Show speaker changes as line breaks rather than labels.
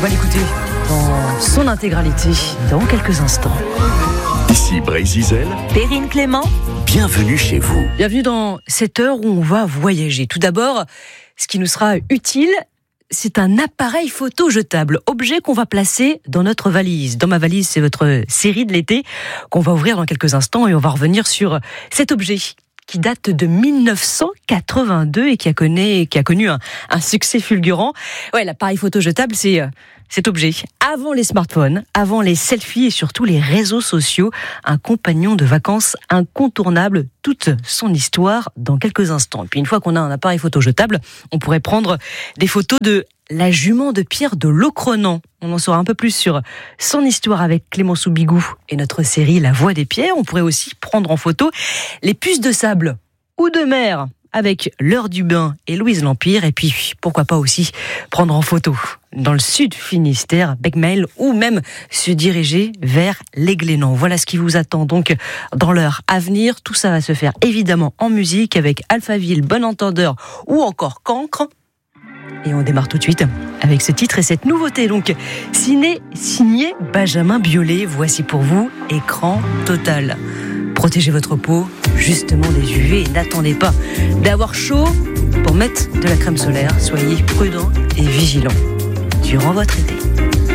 va l'écouter dans son intégralité dans quelques instants.
Ici Brézizel,
Perrine Clément,
bienvenue chez vous.
Bienvenue dans cette heure où on va voyager. Tout d'abord, ce qui nous sera utile, c'est un appareil photo jetable, objet qu'on va placer dans notre valise. Dans ma valise, c'est votre série de l'été qu'on va ouvrir dans quelques instants et on va revenir sur cet objet qui date de 1982 et qui a connu un succès fulgurant. Ouais, l'appareil photo jetable, c'est cet objet. Avant les smartphones, avant les selfies et surtout les réseaux sociaux, un compagnon de vacances incontournable, toute son histoire dans quelques instants. Et puis une fois qu'on a un appareil photo jetable, on pourrait prendre des photos de la jument de Pierre de Locronan. On en saura un peu plus sur son histoire avec Clémenceau Bigou et notre série La Voix des Pierres. On pourrait aussi prendre en photo les puces de sable ou de mer avec L'Heure du Bain et Louise l'Empire. Et puis, pourquoi pas aussi prendre en photo dans le sud Finistère, Becquemeil, ou même se diriger vers les Glénans. Voilà ce qui vous attend donc dans l'heure à venir. Tout ça va se faire évidemment en musique avec Alphaville, Bon Entendeur ou encore Cancre. Et on démarre tout de suite avec ce titre et cette nouveauté, donc signé Benjamin Biolay. Voici pour vous Écran Total. Protégez votre peau justement des UV et n'attendez pas d'avoir chaud pour mettre de la crème solaire. Soyez prudents et vigilants durant votre été.